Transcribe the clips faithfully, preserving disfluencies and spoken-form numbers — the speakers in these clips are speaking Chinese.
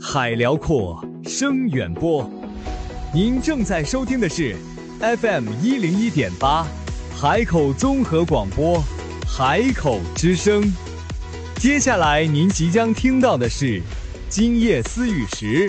海辽阔，声远播。您正在收听的是 F M 一零一点八，海口综合广播，海口之声。接下来您即将听到的是今夜思雨时，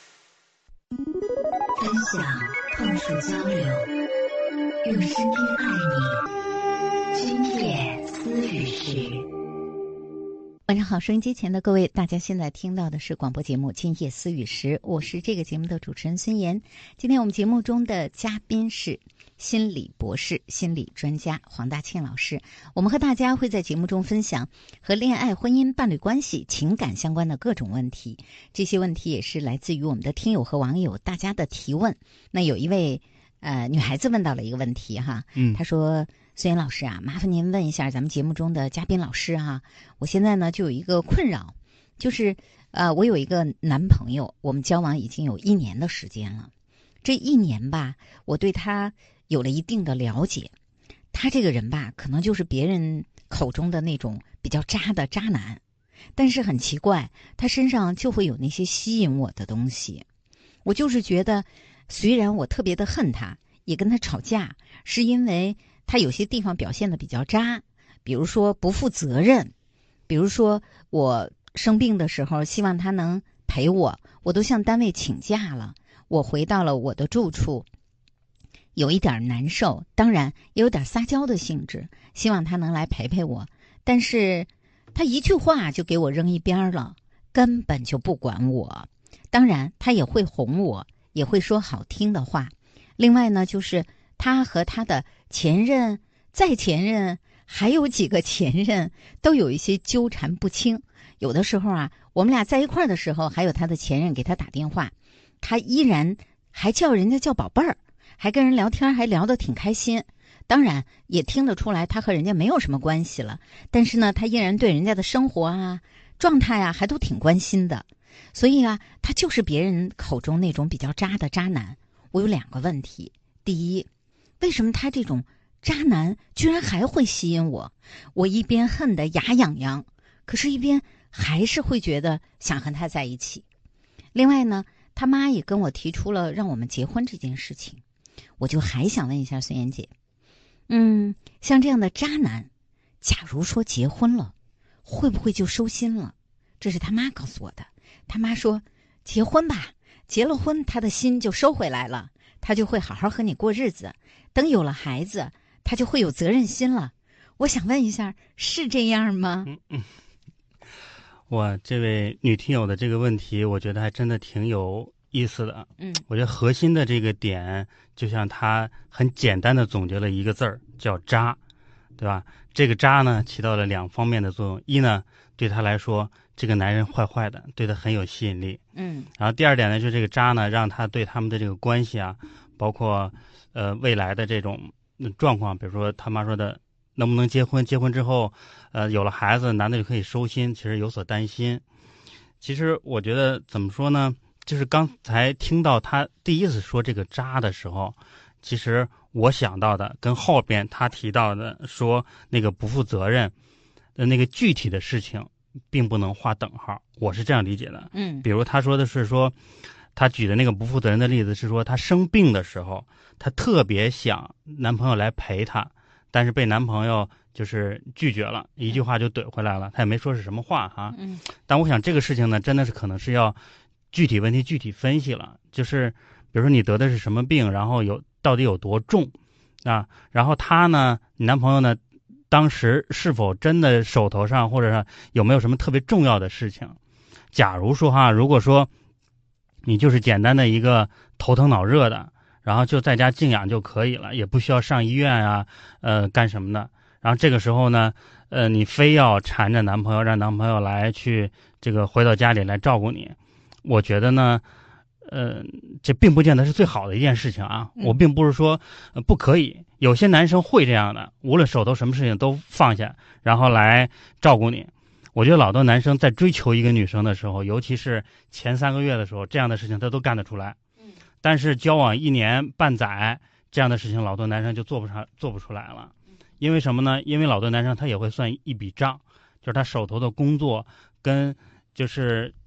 分享、碰触、交流，用声音爱你。今夜思雨时。 晚上好，收音机前的各位，大家现在听到的是广播节目《今夜思雨时》，我是这个节目的主持人孙岩。今天我们节目中的嘉宾是心理博士、心理专家黄大庆老师。我们和大家会在节目中分享和恋爱、婚姻、伴侣关系、情感相关的各种问题。这些问题也是来自于我们的听友和网友大家的提问。那有一位呃女孩子问到了一个问题哈，嗯，她说。孙岩老师啊，麻烦您问一下咱们节目中的嘉宾老师啊，我现在呢就有一个困扰，就是呃，我有一个男朋友，我们交往已经有一年的时间了。这一年吧，我对他有了一定的了解。他这个人吧，可能就是别人口中的那种比较渣的渣男，但是很奇怪，他身上就会有那些吸引我的东西。我就是觉得，虽然我特别的恨他，也跟他吵架，是因为他有些地方表现的比较渣，比如说不负责任，比如说我生病的时候希望他能陪我，我都向单位请假了，我回到了我的住处，有一点难受，当然也有点撒娇的性质，希望他能来陪陪我，但是他一句话就给我扔一边了，根本就不管我。当然他也会哄我，也会说好听的话。另外呢，就是他和他的前任、再前任，还有几个前任，都有一些纠缠不清。有的时候啊，我们俩在一块儿的时候，还有他的前任给他打电话，他依然还叫人家叫宝贝儿，还跟人聊天，还聊得挺开心。当然也听得出来他和人家没有什么关系了，但是呢，他依然对人家的生活啊、状态啊，还都挺关心的。所以啊，他就是别人口中那种比较渣的渣男。我有两个问题。第一，为什么他这种渣男居然还会吸引我？我一边恨得牙痒痒，可是一边还是会觉得想和他在一起。另外呢，他妈也跟我提出了让我们结婚这件事情，我就还想问一下孙妍姐，嗯，像这样的渣男，假如说结婚了，会不会就收心了？这是他妈告诉我的。他妈说，结婚吧，结了婚，他的心就收回来了。他就会好好和你过日子，等有了孩子，他就会有责任心了。我想问一下，是这样吗？ 嗯嗯，哇，这位女听友的这个问题，我觉得还真的挺有意思的。嗯，我觉得核心的这个点，就像她很简单的总结了一个字儿，叫渣，对吧？这个渣呢，起到了两方面的作用。一呢，对她来说，这个男人坏坏的，对她很有吸引力。嗯，然后第二点呢，就是这个渣呢，让她对他们的这个关系啊，包括呃未来的这种状况，比如说他妈说的能不能结婚，结婚之后呃有了孩子，男的就可以收心，其实有所担心。其实我觉得怎么说呢，就是刚才听到他第一次说这个渣的时候，其实我想到的跟后边他提到的说那个不负责任的那个具体的事情并不能划等号，我是这样理解的。嗯，比如他说的是说，他举的那个不负责任的例子是说，他生病的时候，他特别想男朋友来陪他，但是被男朋友就是拒绝了，一句话就怼回来了，他也没说是什么话哈。嗯，但我想这个事情呢，真的是可能是要具体问题具体分析了，就是比如说你得的是什么病，然后有到底有多重啊，然后他呢，你男朋友呢，当时是否真的手头上或者是有没有什么特别重要的事情？假如说哈，如果说你就是简单的一个头疼脑热的，然后就在家静养就可以了，也不需要上医院啊，呃，干什么的。然后这个时候呢，呃，你非要缠着男朋友，让男朋友来去这个回到家里来照顾你，我觉得呢，呃，这并不见得是最好的一件事情啊。我并不是说、呃、不可以，有些男生会这样的，无论手头什么事情都放下，然后来照顾你。我觉得老多男生在追求一个女生的时候，尤其是前三个月的时候，这样的事情他都干得出来。嗯，但是交往一年半载，这样的事情老多男生就做不上，做不出来了。因为什么呢？因为老多男生他也会算一笔账，就是他手头的工作跟就是